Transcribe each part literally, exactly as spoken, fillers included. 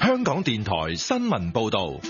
香港電台新聞報道。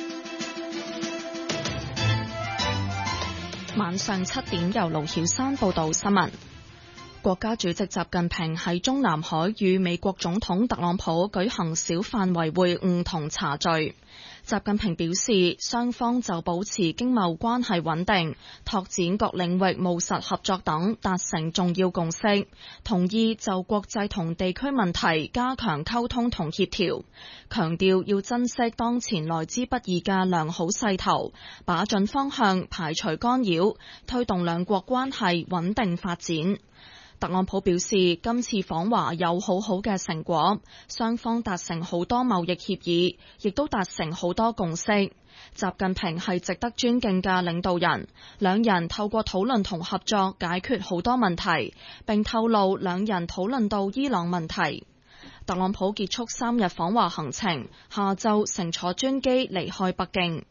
晚上七點由盧曉山報道新聞。國家主席習近平喺中南海與美國總統特朗普舉行小範圍會晤同茶敘。習近平表示，雙方就保持經貿關係穩定、拓展各領域務實合作等達成重要共識，同意就國際同地區問題加強溝通同協調，強調要珍惜當前來之不易嘅良好勢頭，把準方向，排除干擾，推動兩國關係穩定發展。特朗普表示，今次訪華有好好嘅成果，雙方達成好多貿易協議，亦都達成好多共識。習近平係值得尊敬嘅領導人，兩人透過討論同合作解決好多問題，並透露兩人討論到伊朗問題。特朗普結束三日訪華行程，下晝乘坐專機離開北京。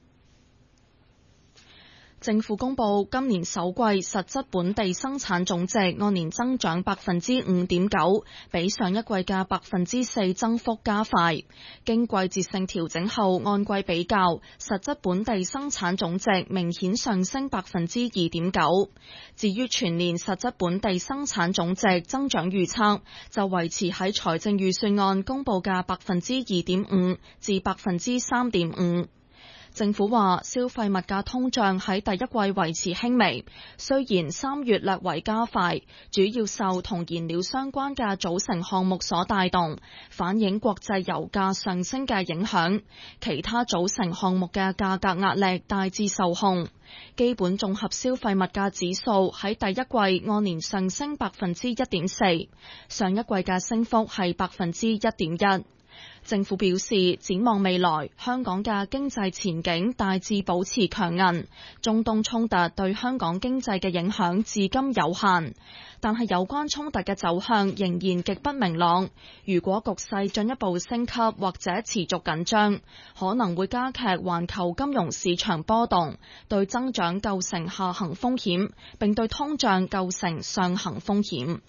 政府公布今年首季實質本地生產總值按年增長百分之五點九，比上一季嘅百分之四增幅加快。經季節性調整後，按季比較，實質本地生產總值明顯上升百分之二點九。至於全年實質本地生產總值增長預測，就維持喺財政預算案公布嘅百分之二點五至百分之三點五。政府話，消費物價通脹喺第一季維持輕微，雖然三月略為加快，主要受同燃料相關嘅組成項目所帶動，反映國際油價上升嘅影響。其他組成項目嘅價格壓力大致受控。基本綜合消費物價指數喺第一季按年上升百分之一點四，上一季嘅升幅係百分之一點一。政府表示，展望未來，香港嘅經濟前景大致保持強韌。中東衝突對香港經濟嘅影響至今有限，但係有關衝突嘅走向仍然極不明朗。如果局勢進一步升級或者持續緊張，可能會加劇環球金融市場波動，對增長構成下行風險，並對通脹構成上行風險。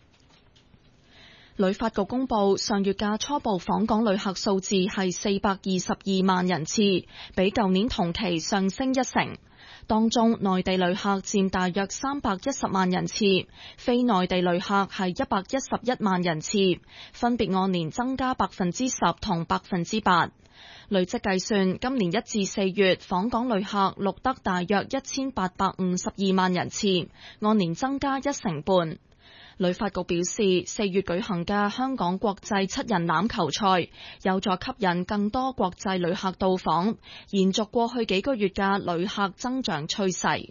旅發局公布上月嘅初步訪港旅客數字係四百二十二萬人次，比舊年同期上升一成。當中內地旅客佔大約三百一十萬人次，非內地旅客係一百一十一萬人次，分別按年增加百分之十同百分之八。累積計算，今年一至四月訪港旅客錄得大約一千八百五十二萬人次，按年增加一成半。旅發局表示，四月舉行嘅香港國際七人欖球賽有助吸引更多國際旅客到訪，延續過去幾個月嘅旅客增長趨勢。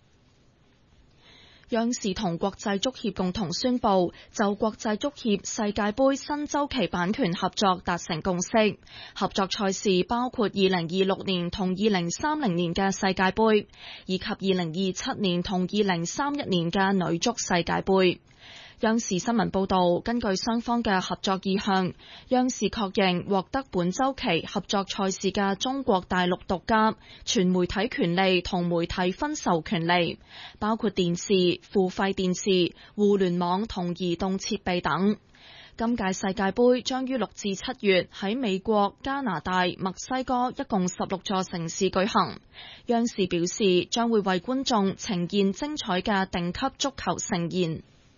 央視同國際足協共同宣布，就國際足協世界盃新週期版權合作達成共識，合作賽事包括二零二六年同二零三零年嘅世界盃，以及二零二七年同二零三一年嘅女足世界盃。央視新聞報道，根據雙方嘅合作意向，央視確認獲得本週期合作賽事嘅中國大陸獨家全媒體權利同媒體分授權利，包括電視、付費電視、互聯網同移動設備等。今屆世界盃將於六至七月喺美國、加拿大、墨西哥一共十六座城市舉行。央視表示，將會為觀眾呈現精彩嘅頂級足球盛宴。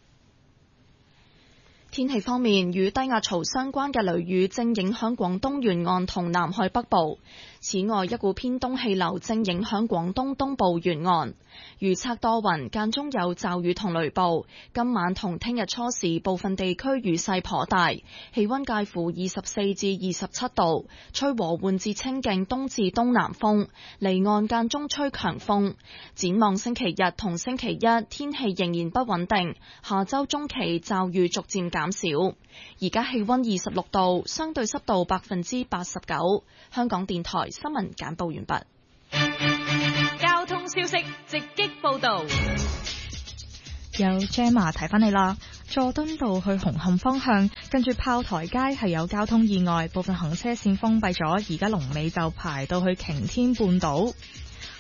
天氣方面，與低壓槽相關嘅雷雨正影響廣東沿岸同南海北部。此外，一股偏東氣流正影響廣東東部沿岸。預測多雲，間中有驟雨同雷暴。今晚同聽日初時，部分地區雨勢頗大，氣溫介乎二十四至二十七度，吹和緩至清勁東至東南風，離岸間中吹強風。展望星期日同星期一，天氣仍然不穩定，下周中期驟雨逐漸減少。而家氣溫二十六度，相對濕度百分之八十九。香港電台新聞簡報完畢。 交通消息直擊報道， 有 Gemma 提翻你啦。佐敦道去紅磡方向，跟住炮台街係有交通意外，部分行車線封閉咗，而家龍尾就排到去擎天半島。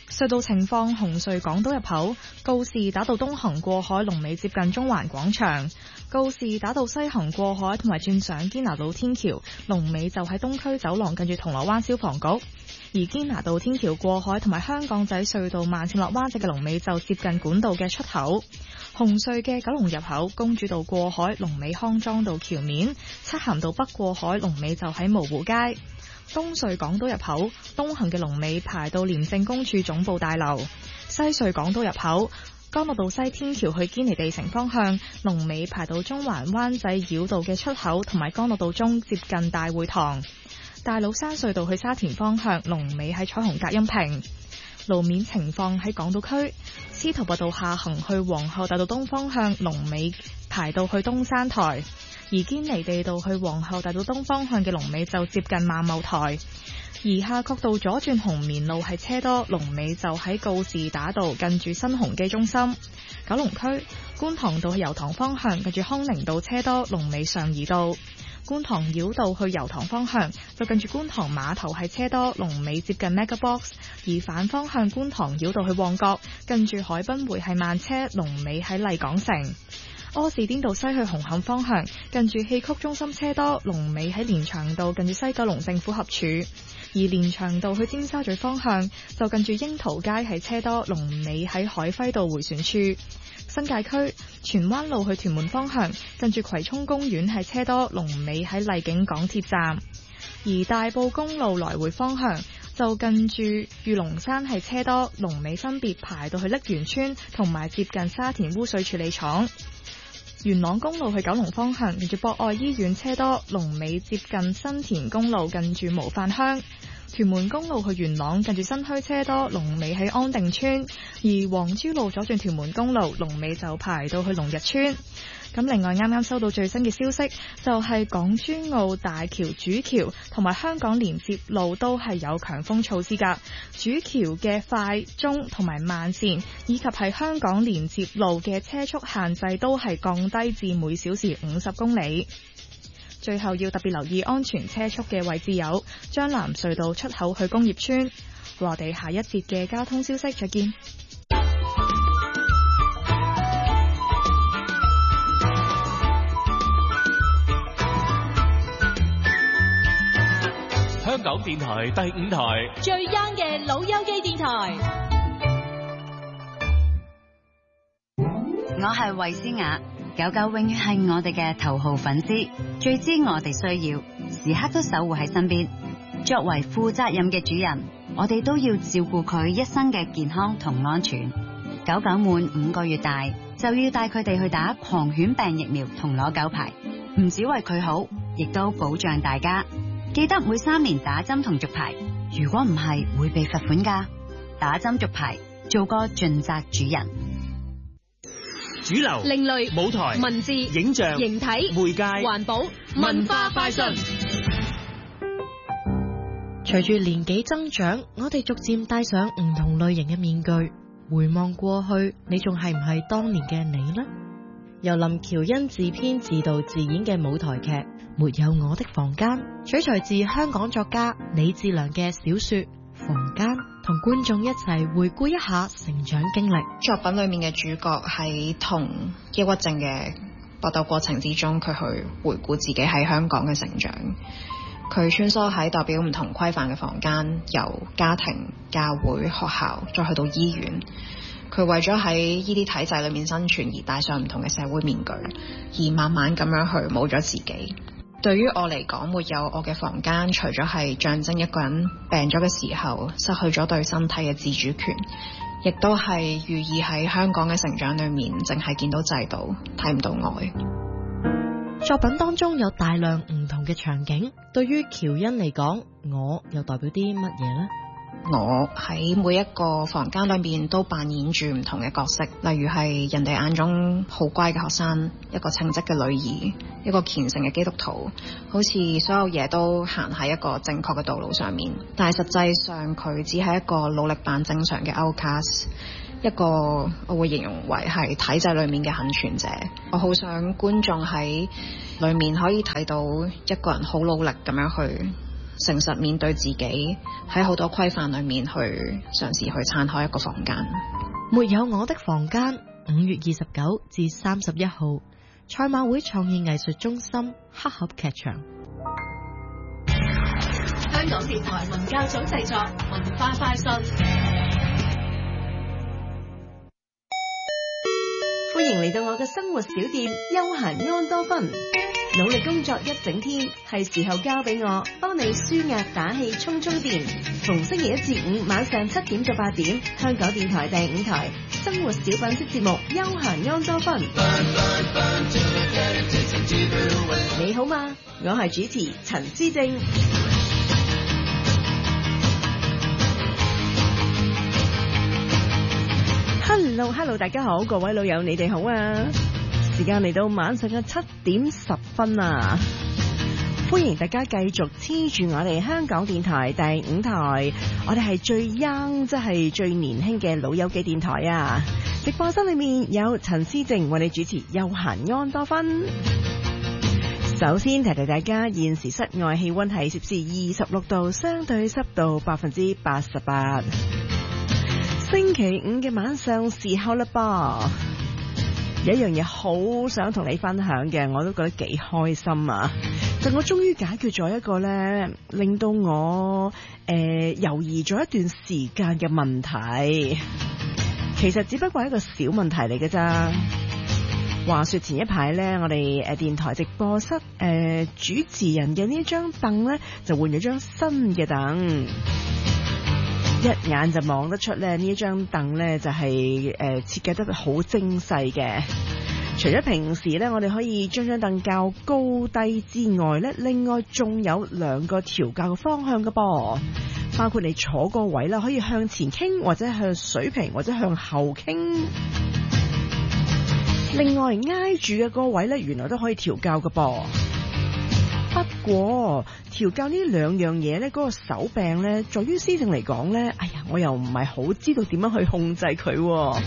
隧道情況：紅隧港島入口告士打道東行過海龍尾接近中環廣場，告士打道西行過海同埋轉上堅拿道天橋龍尾就喺東區走廊近住銅鑼灣消防局，而堅拿道天橋過海同埋香港仔隧道慢線落灣仔嘅龍尾就接近管道嘅出口。紅隧嘅九龍入口公主道過海龍尾康莊道橋面，漆咸道北過海龍尾就喺蕪湖街。東隧港島入口東行嘅龍尾排到廉政公署總部大樓，西隧港島入口干諾道西天橋去堅尼地城方向龍尾排到中環灣仔繞道嘅出口，同埋干諾道中接近大會堂。大老山隧道去沙田方向龍尾喺彩虹隔音屏。路面情況喺港島區司徒拔道下行去皇后大道東方向龍尾排到去東山台，而堅尼地道去皇后大道東方向嘅龍尾就接近馬茂台，而夏慤道左轉紅棉路係車多，龍尾就喺告士打道近住新鴻基中心。九龍區觀塘道去油塘方向近住康寧道車多，龍尾上怡道。觀塘繞道去油塘方向就近住觀塘碼頭係車多，龍尾接近 Mega Box， 而反方向觀塘繞道去旺角近住海濱匯係慢車，龍尾喺麗港城。柯士甸道西去紅磡方向近住戲曲中心車多，龍尾喺連翔道近住西九龍政府合署，而連翔道去尖沙咀方向就近住櫻桃街係車多，龍尾喺海輝道迴旋處。新界區荃灣路去屯門方向近住葵涌公園係車多，龍尾喺荔景港鐵站，而大埔公路來回方向就近住御龍山係車多，龍尾分別排到去瀝源村同埋接近沙田污水處理廠。元朗公路去九龍方向近住博愛醫院車多，龍尾接近新田公路近住模範鄉。屯門公路去元朗近住新墟車多，龍尾喺安定村，而黃珠路左轉屯門公路龍尾就排到去龍日村。咁另外啱啱收到最新嘅消息，就係港珠澳大橋主橋同埋香港連接路都係有強風措施㗎，主橋嘅快中同埋慢線以及係香港連接路嘅車速限制都係降低至每小時五十公里。最後要特別留意安全車速嘅位置有將藍隧道出口去工業村。我哋下一節嘅交通消息再見。 香港電台第五台最 young 嘅老友記電台。 我係衛詩雅。狗狗永遠係我哋嘅頭號粉絲，最知我哋需要，時刻都守護喺身邊。作為負責任嘅主人，我哋都要照顧佢一生嘅健康同安全。狗狗滿五個月大就要帶佢哋去打狂犬病疫苗同攞狗牌，唔止為佢好，亦都保障大家。記得每三年打針同續牌，如果唔係會被罰款㗎。打針續牌，做個盡責主人。 主流、 另類、 舞台、 文字、 影像、 形體、 媒介、 環保、文化快訊。 隨住年紀增長，我哋逐漸戴上唔同類型嘅面具。回望過去，你仲係唔係當年嘅你呢？由林喬恩自編自導自演嘅舞台劇《沒有我的房間》，取材自香港作家李志良嘅小說《房間》，同觀眾一齊回顧一下成長經歷。 作品裏面嘅主角喺同抑鬱症嘅搏鬥過程之中，佢去回顧自己喺香港嘅成長。佢穿梭喺代表唔同規範嘅房間，由家庭、教會、學校，再去到醫院。佢為咗喺呢啲體制裏面生存而戴上唔同嘅社會面具，而慢慢咁樣去冇咗自己。對於我嚟講，沒有我嘅房間，除咗係象徵一個人病咗嘅時候失去咗對身體嘅自主權，亦都係寓意喺香港嘅成長裏面，淨係見到制度，睇唔到愛。 作品當中有大量唔同嘅場景，對於喬恩嚟講，我又代表啲乜嘢呢？ 我喺每一個房間裏面都扮演住唔同嘅角色，例如係人哋眼中好乖嘅學生，一個稱職嘅女兒，一個虔誠嘅基督徒，好似所有嘢都行喺一個正確嘅道路上面。但係實際上佢只係一個努力扮正常嘅 outcast， 一個我會形容為係體制裏面嘅幸存者。我好想觀眾喺裏面可以睇到一個人好努力咁樣去誠實面對自己，喺好多規範裏面去嘗試去撐開一個房間。 沒有我的房間，五月二十九至三十一號，賽馬會創意藝術中心黑盒劇場。 香港電台文教組製作，文化快訊。 歡迎嚟到我嘅生活小店休閒安多芬。努力工作一整天，係時候交俾我幫你舒壓打氣充充電。逢星期一至五晚上七點到八點，香港電台第五台生活小品式節目休閒安多芬。你好嗎？我係主持陳思正。Hello Hello， 大家好，各位老友你哋好啊！時間嚟到晚上嘅七點十分啊！歡迎大家繼續黐住我哋香港電台第五台，我哋係最 young， 即係最年輕嘅老友記電台啊！直播室裏面有陳思正為你主持休閒安多芬。首先提提大家，現時室外氣溫係攝氏二十六度，相對濕度百分之八十八。星期五嘅晚上時候啦噃，有一樣嘢好想同你分享嘅，我都覺得幾開心啊！就我終於解決咗一個咧，令到我誒猶豫咗一段時間嘅問題。其實只不過係一個小問題嚟嘅咋。話說前一排咧，我哋誒電台直播室誒、呃、主持人嘅呢張凳咧，就換咗張新嘅凳。一眼就望得出咧，呢一張凳咧就係誒設計得好精細嘅。除咗平時咧，我哋可以將張凳較高低之外咧，另外仲有兩個調校嘅方向嘅噃，包括你坐個位啦，可以向前傾，或者向水平，或者向後傾。另外挨住嘅個位咧，原來都可以調校嘅噃。不過調校呢兩樣嘢咧，嗰個手柄咧，在於思正嚟講咧，哎呀，我又唔係好知道點樣去控制佢。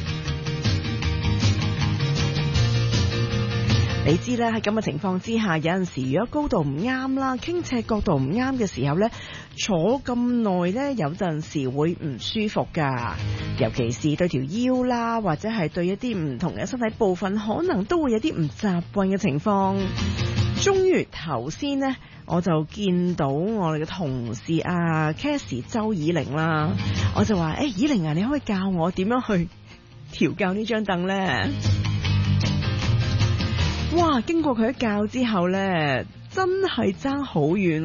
你知咧，喺咁嘅情況之下，有陣時如果高度唔啱啦，傾斜角度唔啱嘅時候咧，坐咁耐咧，有陣時會唔舒服噶，尤其是對條腰啦，或者係對一啲唔同嘅身體部分，可能都會有啲唔習慣嘅情況。終於頭先呢，我就見到我哋嘅同事啊 Cassie 周以玲啦，我就話：誒、欸，以玲啊，你可唔可以教我點樣去調校呢張凳呢？哇！經過佢一教之後呢，真係爭好遠。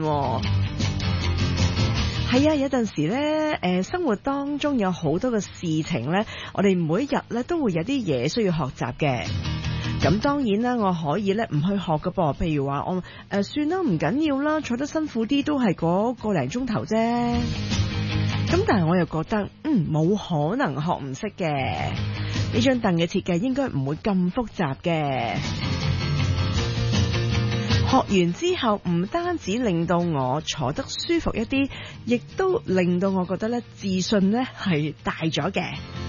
係啊，有陣時呢，誒、呃，生活當中有好多嘅事情呢，我哋每一日呢都會有啲嘢需要學習嘅。咁當然啦，我可以咧唔去學㗎噃，譬如話我誒、呃、算啦，唔緊要啦，坐得辛苦啲都係嗰個零鐘頭啫。咁但係我又覺得，嗯，冇可能學唔識嘅。呢張凳嘅設計應該唔會咁複雜嘅。學完之後，唔單止令到我坐得舒服一啲，亦都令到我覺得咧自信咧係大咗嘅。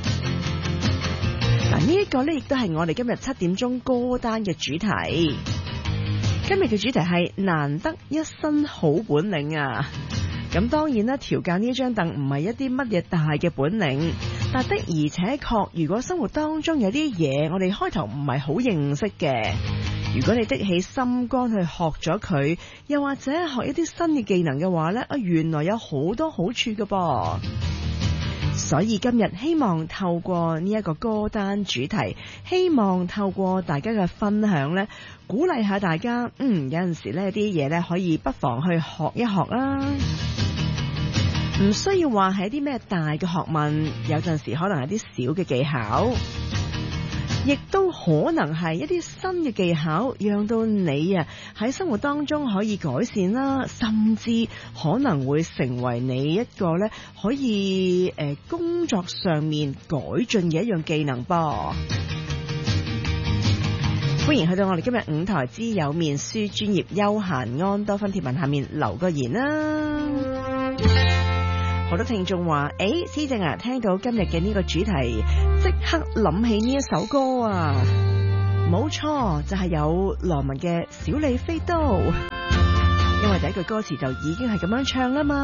嗱，呢一個咧亦都係我哋今日七點鐘歌單嘅主題。今日嘅主題係難得一身好本領啊！咁當然啦，調教呢張凳唔係一啲乜嘢大嘅本領，但的而且確，如果生活當中有啲嘢我哋開頭唔係好認識嘅，如果你的起心肝去學咗佢，又或者學一啲新嘅技能嘅話呢，啊，原來有好多好處嘅噃。所以今日希望透過呢一個歌單主題，希望透過大家嘅分享呢，鼓勵下大家。嗯，有陣時呢啲嘢呢，可以不妨去學一學啦。唔需要話係一啲咩大嘅學問，有陣時可能係啲小嘅技巧，亦都可能係一啲新嘅技巧，讓到你啊喺生活當中可以改善啦，甚至可能會成為你一個咧可以誒、呃、工作上面改進嘅一樣技能噃。歡迎去到我哋今日五台之友面書專業休閒安多芬貼文下面留個言啦。好多聽眾話：誒，思正啊，聽到今日嘅呢個主題，即刻諗起呢一首歌啊！冇錯，就係有羅文嘅《小李飛刀》，因為為第一句歌詞就已經係咁樣唱啦嘛。